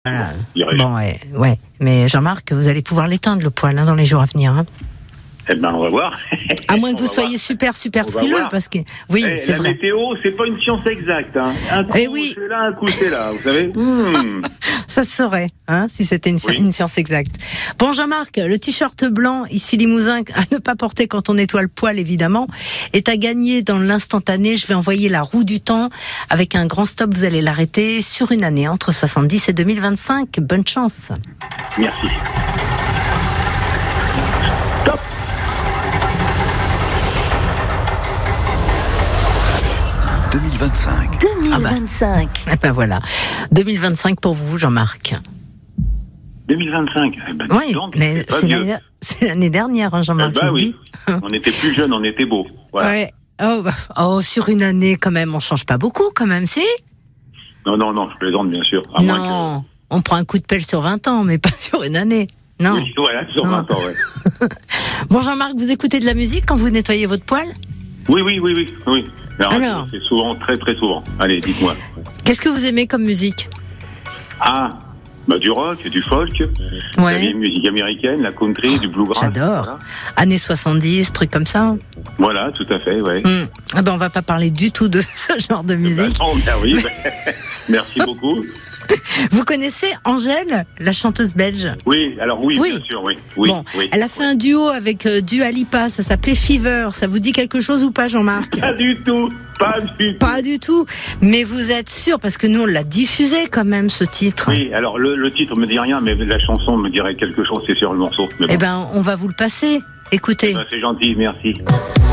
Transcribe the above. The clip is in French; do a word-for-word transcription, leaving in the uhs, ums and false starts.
Voilà. dirais-je. Bon, ouais, ouais. Mais Jean-Marc, vous allez pouvoir l'éteindre, le poil, hein, dans les jours à venir. Hein. Eh ben, on va voir. À moins que On vous va soyez voir. super, super On va frileux, voir. parce que... Oui, Eh, c'est la vrai. météo, c'est pas une science exacte. Hein. Un coup, Eh oui. c'est là, un coup, c'est là. Vous savez hmm. Ça se saurait, hein, si c'était une, sci- Oui. une science exacte. Bon, Jean-Marc, le t-shirt blanc, ici Limousin, à ne pas porter quand on nettoie le poil, évidemment, est à gagner dans l'instantané. Je vais envoyer la roue du temps. Avec un grand stop, vous allez l'arrêter sur une année, entre soixante-dix et deux mille vingt-cinq. Bonne chance. Merci. Top. deux mille vingt-cinq. deux mille vingt-cinq. Eh ben voilà. deux mille vingt-cinq pour vous, Jean-Marc. deux mille vingt-cinq. Eh ben, Oui, donc, mais c'est pas c'est vieux. l'année, c'est l'année dernière, hein, Eh Jean-Marc. je ben vous le oui. dis. On était plus jeunes, on était beaux. Voilà. Ouais. Oh, bah, oh, sur une année, quand même, on change pas beaucoup, quand même, si? Non, non, non, je plaisante, bien sûr. À moins Non, on prend un coup de pelle sur vingt ans, mais pas sur une année. que... Non. Oui, voilà, sur Non. vingt ans, ouais. Bon, Jean-Marc, vous écoutez de la musique quand vous nettoyez votre poil? Oui, oui, oui, oui, oui. Alors, Alors. c'est souvent, très, très souvent. Allez, dites-moi. Qu'est-ce que vous aimez comme musique? Ah, bah, du rock, du folk, la vieille musique américaine, la country, du bluegrass. J'adore. Voilà. Années soixante-dix, trucs comme ça. Voilà, tout à fait, ouais. Hmm. Ah ben, on va pas parler du tout de ce genre de musique. Bah, non, ben oui, ben, merci beaucoup. Vous connaissez Angèle, la chanteuse belge? Oui, alors oui, Oui. bien sûr, oui. oui, Bon, oui. elle a fait un duo avec euh, Dua Lipa, ça s'appelait Fever. Ça vous dit quelque chose ou pas, Jean-Marc? Pas du tout, pas du tout. Pas du tout. Mais vous êtes sûr, parce que nous, on l'a diffusé quand même, ce titre. Oui, alors le, le titre me dit rien, mais la chanson me dirait quelque chose, c'est sur le morceau. Mais bon. Eh ben, on va vous le passer. Écoutez. Ben, c'est gentil, merci.